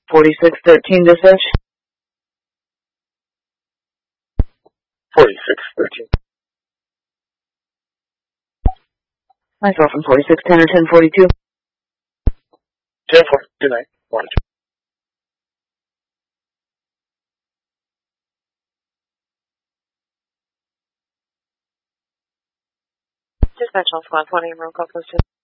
4613 dispatch. 4613. Myself from 4610 or 1042. 1042 night. Monitor. Dispatch on squad 20, roll call posted.